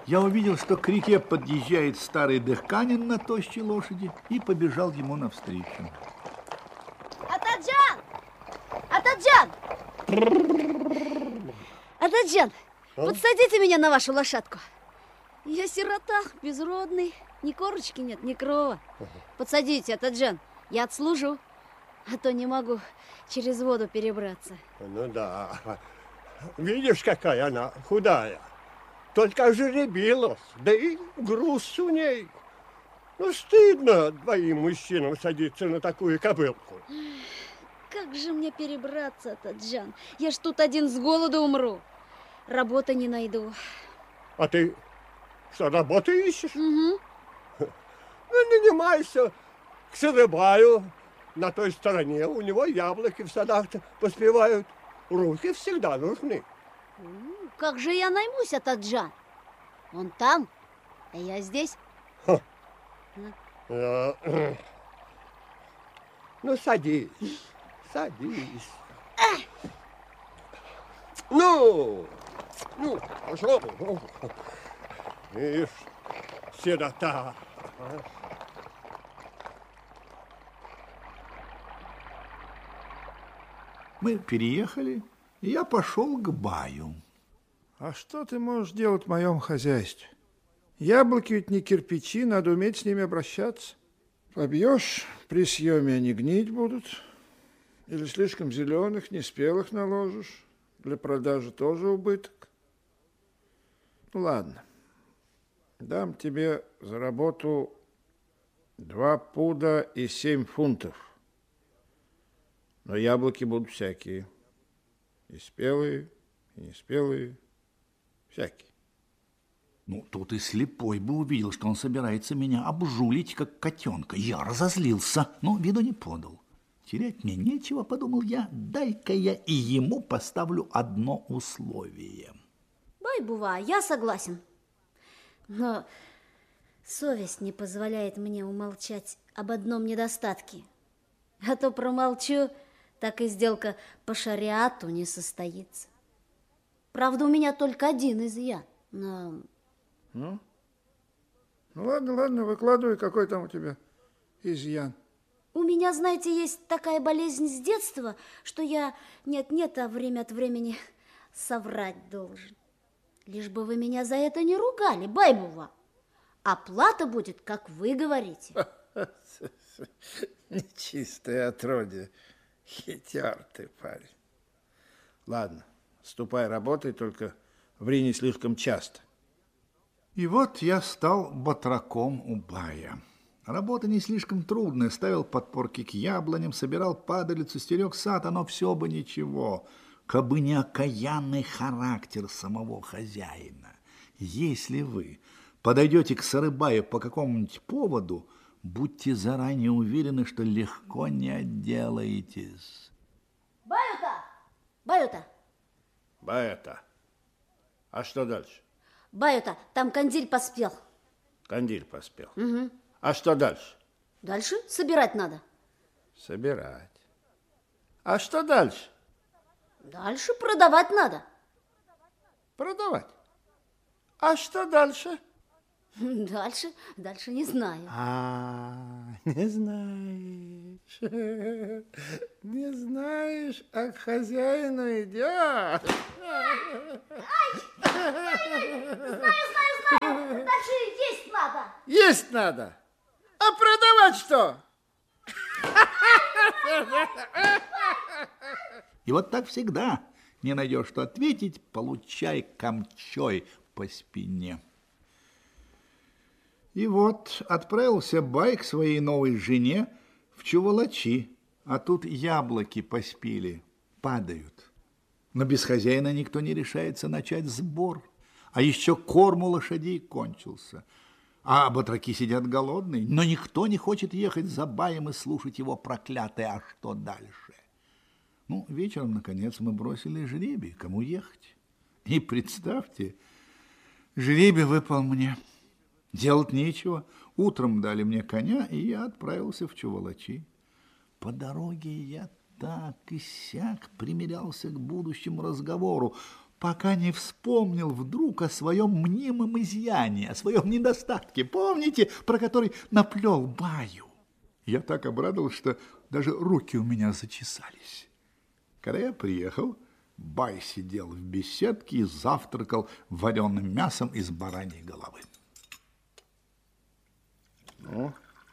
я увидел, что к реке подъезжает старый дыхканин на тощей лошади и побежал ему навстречу. Атаджан! Атаджан! Атаджан, подсадите меня на вашу лошадку. Я сирота, безродный, ни корочки нет, ни крова. Подсадите, Атаджан, я отслужу, а то не могу через воду перебраться. Ну да, видишь, какая она худая. Только ожеребилась, да и груз у ней. Ну, стыдно двоим мужчинам садиться на такую кобылку. Как же мне перебраться, Атаджан? Я ж тут один с голоду умру. Работы не найду. А ты что, работу ищешь? Угу. Ну, нанимайся к Сырыбаю. На той стороне у него яблоки в садах-то поспевают. Руки всегда нужны. Как же я наймусь, Атаджан? Он там, а я здесь. Ну, садись, садись. Ну, пошел. Видишь, сирота. Мы переехали, и я пошел к баю. А что ты можешь делать в моем хозяйстве? Яблоки ведь не кирпичи, надо уметь с ними обращаться. Побьешь, при съеме они гнить будут. Или слишком зеленых, неспелых наложишь. Для продажи тоже убыток. Ну, ладно. Дам тебе за работу 2 пуда и 7 фунтов. Но яблоки будут всякие. И спелые, и неспелые. Всякие. Ну, тут и слепой бы увидел, что он собирается меня обжулить, как котенка. Я разозлился, но виду не подал. Терять мне нечего, подумал я, дай-ка я и ему поставлю одно условие. Бай-бува, я согласен. Но совесть не позволяет мне умолчать об одном недостатке. А то промолчу, так и сделка по шариату не состоится. Правда, у меня только один изъян, но... Ну, ладно, выкладывай, какой там у тебя изъян. У меня, знаете, есть такая болезнь с детства, что я нет-нет, а время от времени соврать должен. Лишь бы вы меня за это не ругали, бай-бува. Оплата будет, как вы говорите. Нечистое отродье. Хитер ты, парень. Ладно, ступай, работай, только ври не слишком часто. И вот я стал батраком у бая. Работа не слишком трудная. Ставил подпорки к яблоням, собирал падалицу, стерег сад, оно все бы ничего. Кабы не окаянный характер самого хозяина. Если вы подойдете к Сарыбаю по какому-нибудь поводу, будьте заранее уверены, что легко не отделаетесь. Баюта! Баюта! Баюта. А что дальше? Баюта, там кандиль поспел. Кандиль поспел. Угу. А что дальше? Дальше собирать надо. Собирать. А что дальше? Дальше продавать надо. Продавать. А что дальше? Дальше не знаю. Не знаешь. Не знаешь, а к хозяину идешь. Знаю. Дальше есть надо. Есть надо. А продавать что? И вот так всегда. Не найдешь, что ответить, получай камчой по спине. И вот отправился бай к своей новой жене в Чувалачи, а тут яблоки поспели, падают. Но без хозяина никто не решается начать сбор, а еще корм у лошадей кончился. А батраки сидят голодные, но никто не хочет ехать за баем и слушать его проклятое «а что дальше?». Ну, вечером, наконец, мы бросили жребий, кому ехать. И представьте, жребий выпал мне. Делать нечего. Утром дали мне коня, и я отправился в Чувалачи. По дороге я так и сяк примирялся к будущему разговору. пока не вспомнил вдруг о своем мнимом изъяне, о своем недостатке. Помните, про который наплел Баю? Я так обрадовался, что даже руки у меня зачесались. Когда я приехал, Бай сидел в беседке и завтракал вареным мясом из бараньей головы. Ну,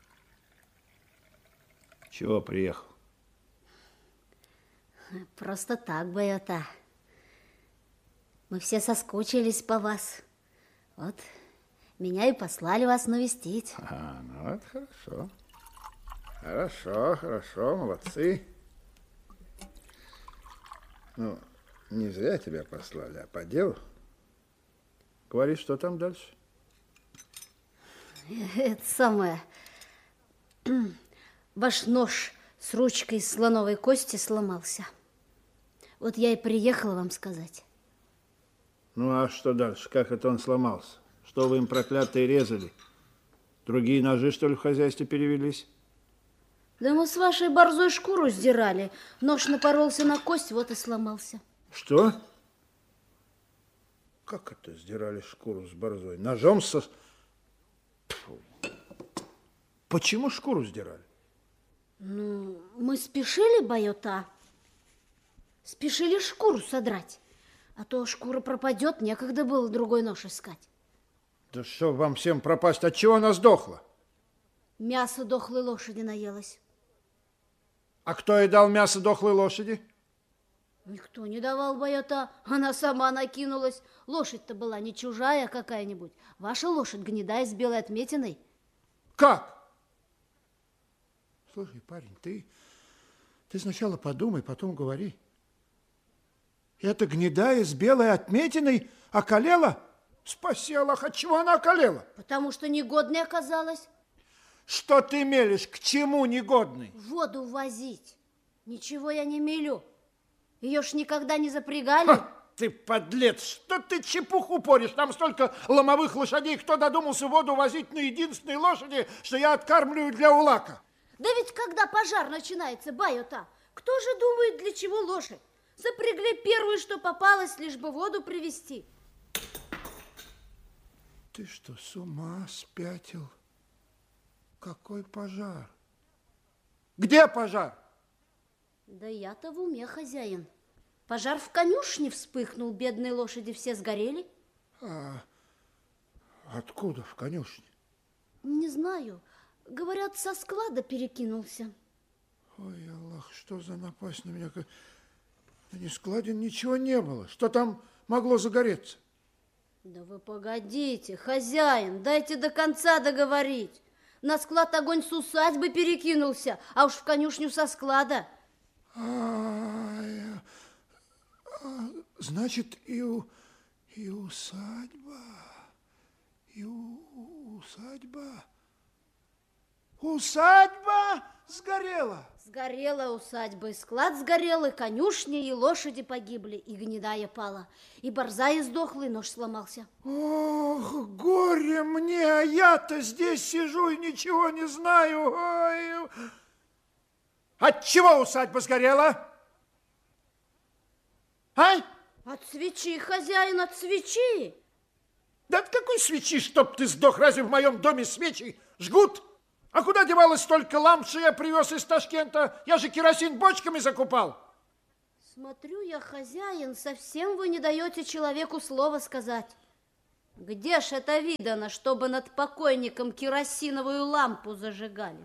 чего приехал? Просто так, Байота. Мы все соскучились по вас. Вот, меня и послали вас навестить. Ну это хорошо. Хорошо, молодцы. Ну, не зря тебя послали, а по делу. Говори, что там дальше? Это самое. Ваш нож с ручкой из слоновой кости сломался. Вот я и приехала вам сказать. Ну, а что дальше? Как это он сломался? Что вы им, проклятые, резали? Другие ножи, что ли, в хозяйстве перевелись? Да мы с вашей борзой шкуру сдирали. Нож напоролся на кость, вот и сломался. Что? Как это сдирали шкуру с борзой? Ножом со... Тьфу. Почему шкуру сдирали? Ну, мы спешили, Байота. Спешили шкуру содрать. А то шкура пропадет, некогда было другой нож искать. Да что вам всем пропасть? От чего она сдохла? Мясо дохлой лошади наелось. А кто ей дал мясо дохлой лошади? Никто не давал, Байота. Она сама накинулась. Лошадь-то была не чужая какая-нибудь. Ваша лошадь гнедая с белой отметиной. Как? Слушай, парень, ты сначала подумай, потом говори. Эта гнедая с белой отметиной околела? Спаси Аллах, от чего она околела? Потому что негодной оказалась. Что ты мелешь? К чему негодный? Воду возить. Ничего я не мелю. Ее ж никогда не запрягали. Ха, ты подлец, что ты чепуху порешь? Там столько ломовых лошадей, кто додумался воду возить на единственной лошади, что я откармливаю для улака? Да ведь когда пожар начинается, Байота, кто же думает, для чего лошадь? Запрягли первую, что попалось, лишь бы воду привезти. Ты что, с ума спятил? Какой пожар? Где пожар? Да я-то в уме, хозяин. Пожар в конюшне вспыхнул, бедные лошади все сгорели. А откуда в конюшне? Не знаю. Говорят, со склада перекинулся. Ой, Аллах, что за напасть на меня? На нескладе ничего не было. Что там могло загореться? Да вы погодите, хозяин, дайте до конца договорить. На склад огонь с усадьбы перекинулся, а уж в конюшню со склада. Значит, и усадьба, усадьба сгорела. Сгорела усадьба, и склад сгорел, и конюшня, и лошади погибли, и гнедая пала, и борзая сдохла, и нож сломался. Ох, горе мне, а я-то здесь сижу и ничего не знаю. Ой. От чего усадьба сгорела? А? От свечи, хозяин, от свечи. Да от какой свечи, чтоб ты сдох? Разве в моем доме свечи жгут? А куда девалось столько ламп, что я привез из Ташкента? Я же керосин бочками закупал. Смотрю я, хозяин, совсем вы не даете человеку слова сказать. Где ж это видано, чтобы над покойником керосиновую лампу зажигали?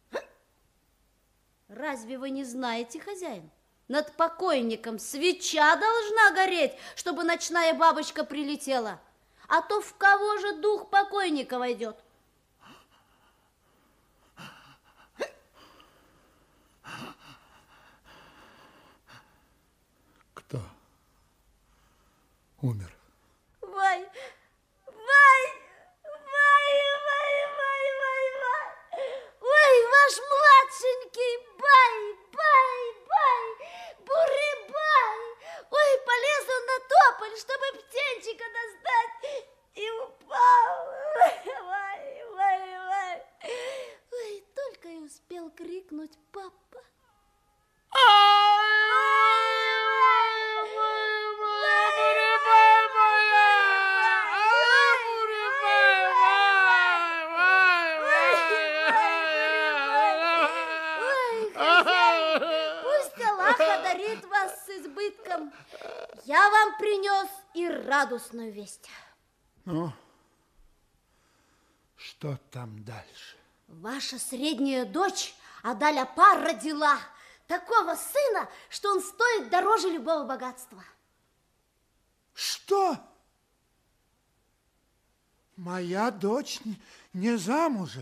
Разве вы не знаете, хозяин? Над покойником свеча должна гореть, чтобы ночная бабочка прилетела. А то в кого же дух покойника войдет? Кто умер? Вай! Ой, ваш младшенький Бай! Бурый-Бай! Ой, полез он на тополь, чтобы птенчика достать, и упал. Вай! Ой, только и успел крикнуть папа. радостную весть. Ну, что там дальше? Ваша средняя дочь Адаля-Пар родила такого сына, что он стоит дороже любого богатства. Что? Моя дочь не замужем?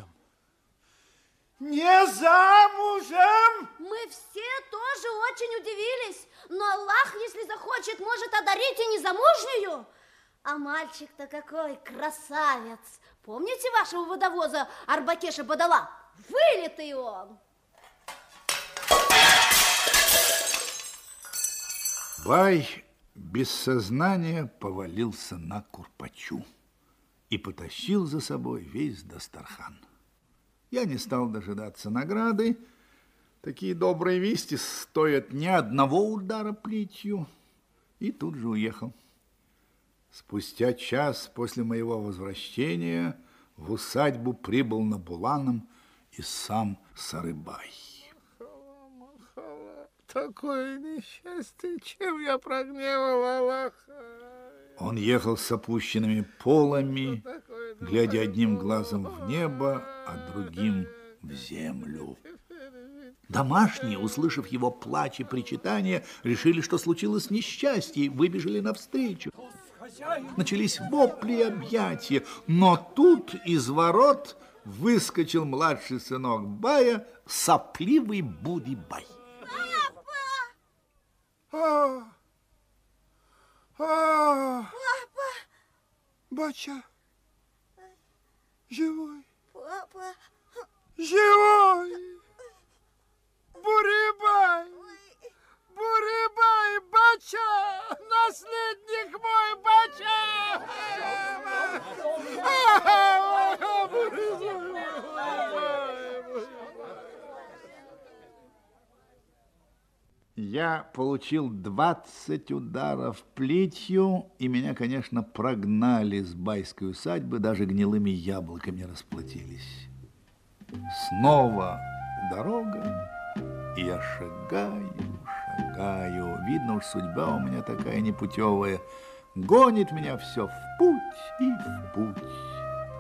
Не замужем? Мы все тоже очень удивились, но Аллах, если захочет, может одарить и незамужнюю. А мальчик-то какой красавец! Помните вашего водовоза Арбакеша Бадала? Вылитый он! Бай без сознания повалился на курпачу и потащил за собой весь дастархан. Я не стал дожидаться награды. Такие добрые вести стоят не одного удара плетью. И тут же уехал. Спустя час после моего возвращения в усадьбу прибыл Набуланом и сам Сарыбай. Такое несчастье, чем я прогневал Аллаха. Он ехал с опущенными полами, глядя одним глазом в небо, а другим в землю. Домашние, услышав его плач и причитания, решили, что случилось несчастье, и выбежали навстречу. Начались вопли и объятия, но тут из ворот выскочил младший сынок Бая, сопливый Буди-Бай. Папа! Бача! Живой! Папа! Живой! Бурибай! Бурибай! Бача! Наследник мой, Бача! Я получил 20 ударов плетью, и меня, конечно, прогнали с байской усадьбы, даже гнилыми яблоками расплатились. Снова дорога, и я шагаю. Видно уж, судьба у меня такая непутевая. Гонит меня все в путь и в путь.